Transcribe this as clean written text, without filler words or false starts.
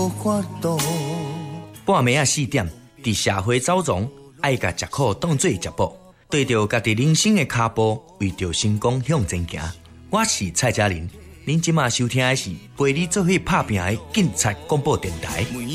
半暝4点，伫社会走丛，爱甲食苦当做食补，对着家己人生的脚步，为着成功向前行。我是蔡嘉玲，您即马收听的是陪你做伙拍拼的警察广播电台。